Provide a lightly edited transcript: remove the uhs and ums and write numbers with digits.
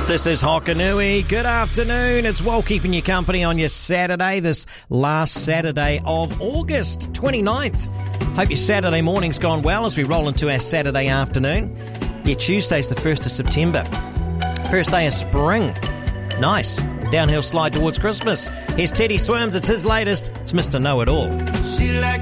This is Hokanui. Good afternoon. It's Well keeping you company on your Saturday, this last Saturday of August 29th. Hope your Saturday morning's gone well as we roll into our Saturday afternoon. Yeah, Tuesday's the 1st of September. First day of spring. Nice. Downhill slide towards Christmas. Here's Teddy Swims. It's his latest. It's Mr. Know-It-All.